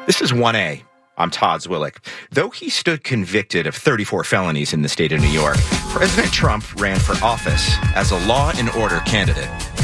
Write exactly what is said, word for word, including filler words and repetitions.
This is one A. I'm Todd Zwillich. Though he stood convicted of thirty-four felonies in the state of New York, President Trump ran for office as a law and order candidate.